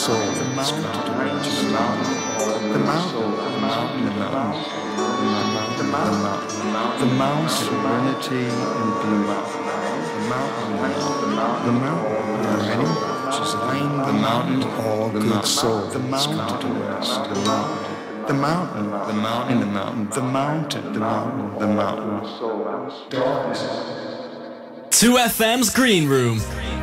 soul, the mountain, the mountain, the mountain, serenity and beauty, the mountain, find the mountain, all good soul, the mountain, the mountain, the mountain, the mountain, the mountain, the mountain, the mountain, the mountain. 2FM's Green Room.